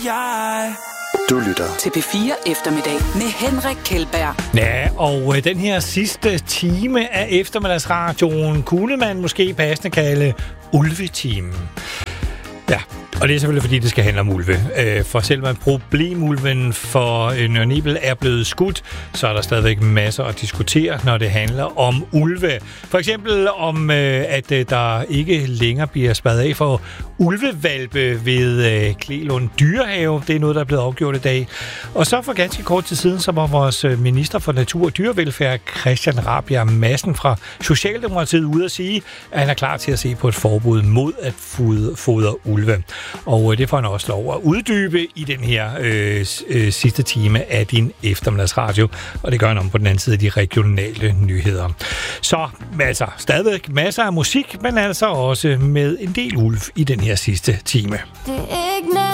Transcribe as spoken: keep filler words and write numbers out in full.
jeg. Du lytter til P fire Eftermiddag med Henrik Kjeldberg. Ja, og øh, den her sidste time af eftermiddagsradioen kunne man måske passende kalde ulvetimen. Ja, og det er selvfølgelig, fordi det skal handle om ulve. For selvom problemulven for Nørre Nebel er blevet skudt, så er der stadigvæk masser at diskutere, når det handler om ulve. For eksempel om, at der ikke længere bliver spadet af for ulvevalpe ved Klelund Dyrehave. Det er noget, der er blevet afgjort i dag. Og så for ganske kort tid siden, så var vores minister for Natur og Dyrevelfærd, Christian Rabjerg Madsen fra Socialdemokratiet, ude at sige, at han er klar til at se på et forbud mod at fodre ulve. Og det får han også lov at uddybe i den her øh, øh, sidste time af din eftermiddagsradio. Og det gør han om på den anden side af de regionale nyheder. Så altså stadigvæk masser af musik, men altså også med en del ulv i den her sidste time. Det er ikke